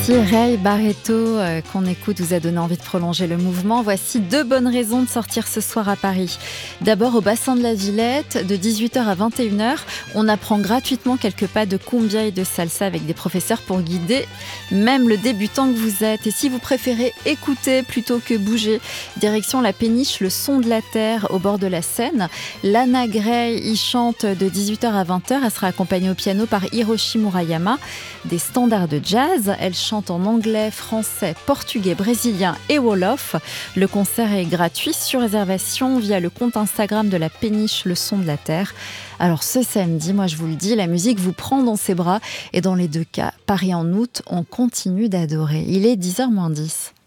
Si Ray Barretto qu'on écoute vous a donné envie de prolonger le mouvement, voici 2 bonnes raisons de sortir ce soir à Paris. D'abord au bassin de la Villette, de 18h à 21h, on apprend gratuitement quelques pas de cumbia et de salsa avec des professeurs pour guider même le débutant que vous êtes. Et si vous préférez écouter plutôt que bouger, direction la péniche Le Son de la Terre au bord de la Seine. Lana Gray y chante de 18h à 20h, elle sera accompagnée au piano par Hiroshi Murayama, des standards de jazz. Elle chante en anglais, français, portugais, brésilien et wolof. Le concert est gratuit sur réservation via le compte Instagram de la péniche Le Son de la Terre. Alors ce samedi, moi je vous le dis, la musique vous prend dans ses bras et dans les 2 cas, Paris en août, on continue d'adorer. Il est 10h moins 10.